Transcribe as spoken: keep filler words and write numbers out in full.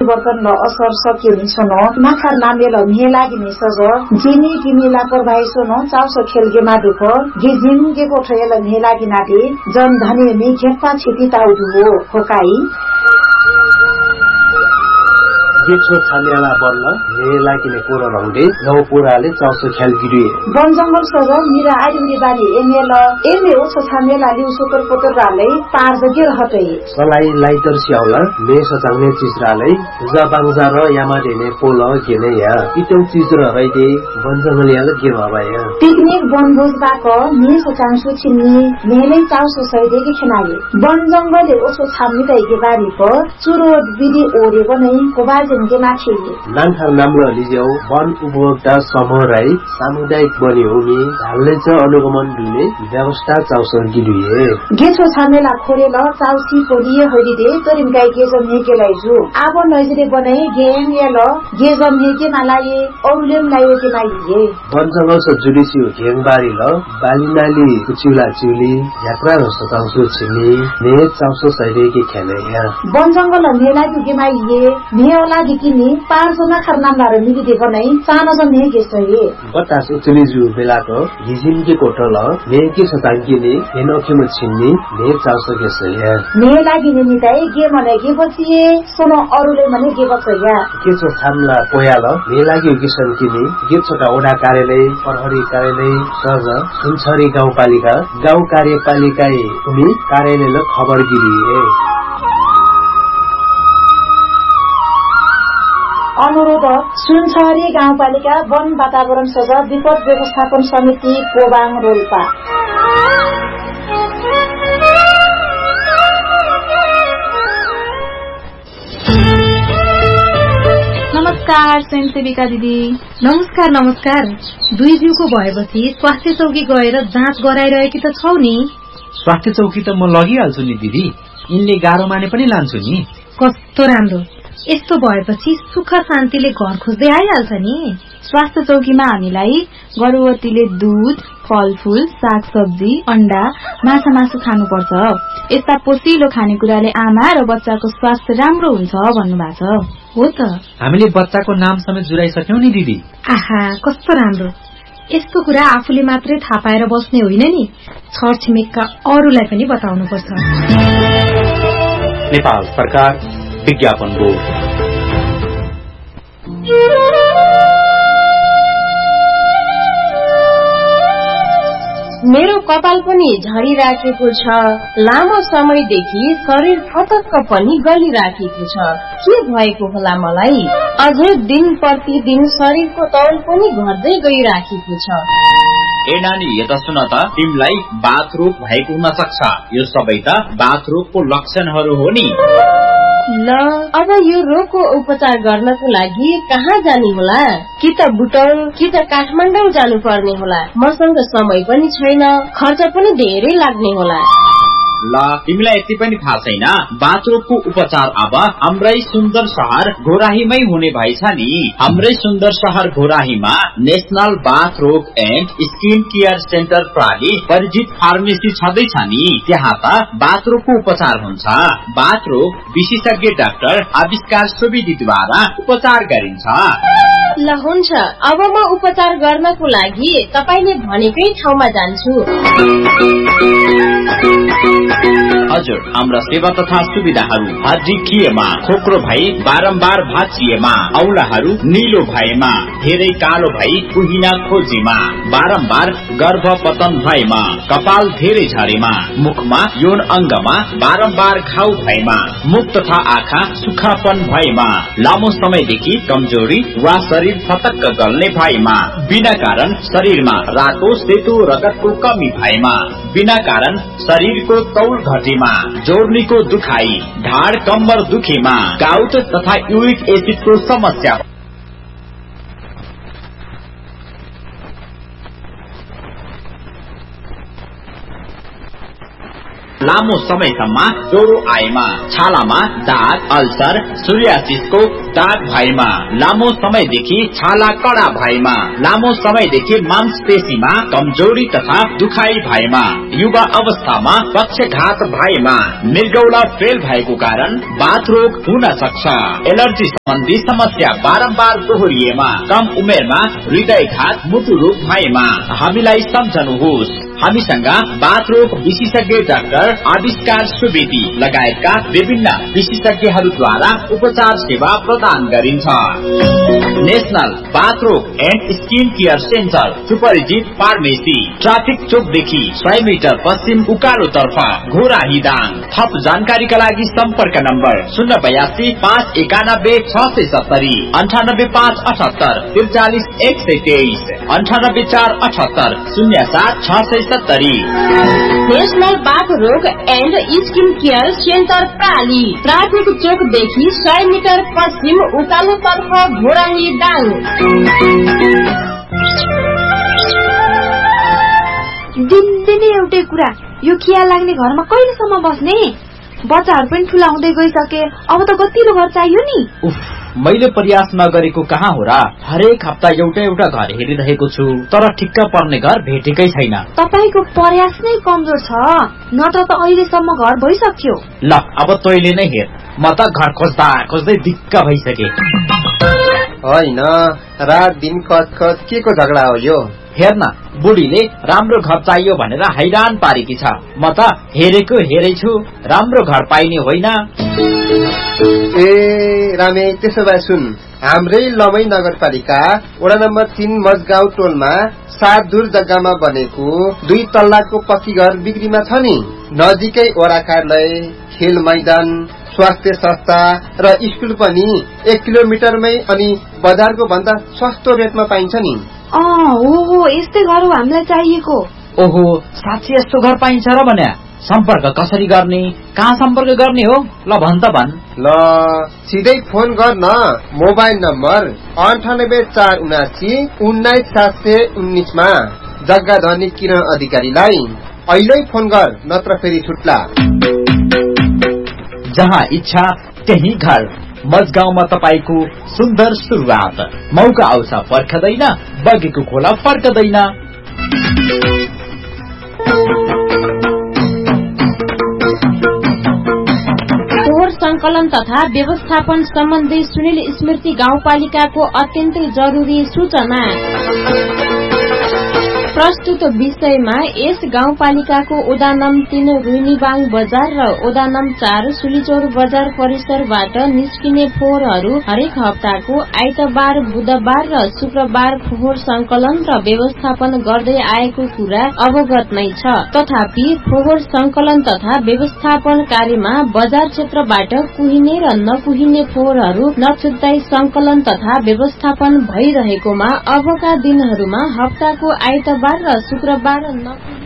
परिवर्तन ल असर सक्यो नि छन माखा नामेल मेलागी नि सज जिनी किमिला परभाइ सोन चाउसो खेलगे मादुख गे जिमगे कोठयल मेलागी नाटे जन धने मे खेप्पा छिति ताउदु हो होकाई गेछो छामेला बल्ल मेला किने कोर रंगले नौ पुराले चाउसो ख्याल गिरिए वन जंगल सर मिरा आइरी बानी एमेल एमे ओछो छामेला लिउ सोतर पोतर राले पार जगे रहतै सलाई लाइटर स्याउला मे सचाउने चिजराले जबाङजा र यामा देने पोल गेने या इतौ चिज र रैदे वन जंगल याले गे भबाया पिकनिक वनभोज बाक मे सचांसु छिन्नी मेले चाउसो सैदे के खनाले वन जंगलले ओछो छामिदै के बारी प चुरो विधि ओरे बनै कोबाज नान्थार नाम्लो लिज्यौ वन उपभोक्ता समूह राई सामुदायिक बन्यो हुने ढाल्ने च अनुगमन दिने व्यवस्था चाउसो गिरिए गेछो छामेला खोरेल चाउसी कोलिए हरिदे तरिम गाई गेजम हेके लाइजु आब नजरे बनाए गेम येल गेजम हेके मालाए औलेम लायो के माइए वन जंगल स जुडिसी घेङबारी ल बालिनाली कुचिला चिउली यात्रा र सताउसो छिनी ने चाउसो सैले के खेले या वन जंगल मेला के माइए मेला किनी पाँचजना खरनाम लारे मिली दे बनाई चाना जने गेसए बतास उचली जु बेलाको हिजिम के कोटल ने के सतांकी ने हेनोखे म छिन्नी ने चाउसो गेसए ने लागि ने निताई गे मने गे बचिए सोनो अरुले मने गे बचया के छ छामला पोयाल ने लागि गेसन किनी गे छोटा ओडा कार्यालय प्रहरी कार्यालय सज सुनछरी गाउँपालिका गाउँ कार्यपालिका उनी कार्यालयले खबर गिरिए अनुरोध सुनछरी गाउँपालिका वन वातावरण सभा विपद व्यवस्थापन समिति कोबाङ रोल्पा नमस्कार स्वयंसेविका दिदी नमस्कार नमस्कार दुई जिउको भएपछि स्वास्थ्य चौकी गएर जाँच गराइरहेकी त छौ नि स्वास्थ्य चौकी त म लगिहाल्छु नि दिदी यिनले गाह्रो माने पनि लान्छु नि कस्तो राम्रो यस्तो भएपछि सुख शान्तिले घर खोज्दै आइहाल्छ नि स्वास्थ्य चौकीमा हामीलाई गर्भवतीले दूध फलफूल सागसब्जी अण्डा माछा मासु खानुपर्छ यस्ता पोषिलो खानेकुराले आमा र बच्चाको स्वास्थ्य राम्रो हुन्छ भन्नुभएको छ हो त हामीले बच्चाको नाम समेत जुराइसक्यौं नि दिदी आहा कस्तो राम्रो यस्तो कुरा आफूले मात्रै थाहा पाएर बस्ने होइन नि छरछिमेकका अरूलाई पनि बताउनुपर्छ नेपाल सरकार विज्ञापन बोर्ड मेरो कपाल पनि झरिराखेको छ लामो समयदेखि शरीर फटक्क पनि गलिराखेको छ के भएको होला मलाई अझै दिन प्रतिदिन शरीरको तौल पनि घट्दै गइराखेको छ ए नानी यता सुन त तिमीलाई बाथरोग भएको हुन सक्छ यो सबै त बाथरोगको लक्षणहरू हो नि ल अब यो रोगको उपचार गर्नको लागि कहाँ जाने होला कि त बुटौल कि त काठमाडौँ जानु पर्ने होला मसँग समय पनि छैन खर्च पनि धेरै लाग्ने होला ल तिमीलाई यति पनि थाहा छैन बाथरोगको उपचार अब हाम्रै सुन्दर शहर घोराहीमै हुने भएछ नि हाम्रै सुन्दर शहर घोराहीमा national बाथरोग and skin care centre प्रणाली परिचित फार्मेसी छँदैछ नि त्यहाँ त बाथरोगको उपचार हुन्छ बाथरोग विशेषज्ञ डाक्टर आविष्कार सुविधिद्वारा उपचार गरिन्छ ल हुन्छ अब म उपचार गर्नको लागि तपाईले भनेकै ठाउँमा जान्छु हजुर हाम्रा सेवा तथा सुविधाहरू हड्डी खिएमा खोक्रो भई बारम्बार भाँचिएमा औलाहरू निलो भएमा धेरै कालो भई कुहिना खोजेमा बारम्बार गर्भपतन भएमा कपाल धेरै झरेमा मुखमा यौन अङ्गमा बारम्बार घाउ भएमा मुख तथा आँखा सुखापन भएमा लामो समयदेखि कमजोरी वा शरीर फटक्क गल्ने भएमा बिना कारण शरीरमा रातो सेतो रगतको कमी भएमा बिना कारण शरीरको तौल घटेमा जोर्नीको दुखाई ढाड कम्बर दुखेमा गाउट तथा युरिक एसिडको समस्या लामो समयसम्म ज्वरो आएमा, छालामा दाग, अल्सर, सोरियासिसको दाग भएमा, लामो समयदेखि छाला कडा भएमा, लामो समयदेखि मांसपेशीमा कमजोरी तथा दुखाइ भएमा, युवा अवस्थामा पक्षघात भएमा, मृगौला फेल भएको कारण बाथ रोग हुन सक्छ। एलर्जी सम्बन्धी समस्या बारम्बार दोहोरिएमा, कम उमेरमा हृदयघात, मुटु रोग भएमा हामीलाई सम्झनुहोस्। हामीसँग बाथ रोग विशेषज्ञ डाक्टर आविष्कार सुवेदी लगायतका विभिन्न विशेषज्ञहरूद्वारा उपचार सेवा प्रदान गरिन्छ। नेशनल बाथ रोग एन्ड स्किन केयर सेन्टर, सुपरिचित फार्मेसी, ट्राफिक चोकदेखि सय मिटर पश्चिम उकालो तर्फ, घोराहीदाङ। थप जानकारीका लागि सम्पर्क नम्बर शून्य बयासी पाँच एकानब्बे छ सय सत्तरी, अन्ठानब्बे पाँच अठहत्तर त्रिचालिस एक सय तेइस, अन्ठानब्बे चार अठहत्तर शून्य सात छ सय सत्तरी। नेशनल बाथ रोग and skin care centre प्राली, traffic चोकदेखि सय मिटर पश्चिम उकालो तर्फ, घोराहीदाङ। दिनदिनै एउटै कुरा, यो खिया लाग्ने घरमा कहिलेसम्म बस्ने? बच्चाहरू पनि ठुला हुँदै गइसके, अब त गतिलो घर चाहियो नि। उफ, मैले प्रयास नगरेको कहाँ हो र? हरेक हप्ता एउटा एउटा घर हेरिरहेको छु, तर ठिक्क पर्ने घर भेटेकै छैन। तपाईको प्रयास नै कमजोर छ, न त त अहिलेसम्म घर भइसक्यो। ल अब तैले नै हेर, म त घर खोज्दा खोज्दै दिक्क भइसके। होइन, रात दिन कच कच के को झगडा हो यो? हेर्न, बुढीले राम्रो घर चाहियो भनेर हैरान पारेकी छ। म त हेरेको हेरै छु, राम्रो घर पाइने होइन। ए रामे, त्यसो भए सुन, हाम्रै लमै नगरपालिका वडा नम्बर तीन मजगाउँ टोलमा सात दूर जग्गामा बनेको दुई तल्लाको पक्की घर बिक्रीमा छ नि। नजिकै वडा कार्यालय, खेल मैदान, स्वास्थ्य संस्था र स्कुल पनि एक किलोमिटरमै, अनि बजारको भन्दा सस्तो रेटमा पाइन्छ नि। अँ हो हो, यस्तै घर हो हामीलाई चाहिएको। ओहो, साँच्चै यस्तो घर पाइन्छ र भन्या? सम्पर्क कसरी गर्ने, कहाँ सम्पर्क गर्ने हो? ल भन त भन। ल सिधै फोन गर्न, मोबाइल नम्बर अन्ठानब्बे चार उनासी उन्नाइस सात सय उन्नाइसमा जग्गा धनी किरण अधिकारीलाई अहिले फोन गर, नत्र फेरि छुट्ला। जहाँ इच्छा त्यही घर, मजगाउँमा तपाईको सुन्दर सुरुवात। मौका आउँछ फर्कदैन, बगेको खोला फर्कदैन। फोहोर संकलन तथा व्यवस्थापन सम्बन्धी सुनिल स्मृति गाउँपालिकाको अत्यन्तै जरुरी सूचना। प्रस्तुत विषयमा यस गाउँपालिकाको ओडा नम तीन रुइनीबाङ बजार र ओडा नम चार सुलिचौर बजार परिसरबाट निस्किने फोहोरहरू हरेक हप्ताको आइतबार, बुधबार र शुक्रबार फोहोर संकलन र व्यवस्थापन गर्दै आएको कुरा अवगत नै छ। तथापि फोहोर संकलन तथा व्यवस्थापन कार्यमा बजार क्षेत्रबाट कुहिने र नकुहिने फोहोरहरू नछुट्टाई संकलन तथा व्यवस्थापन भइरहेकोमा अबका दिनहरूमा हप्ताको आइतबार र शुक्रबार न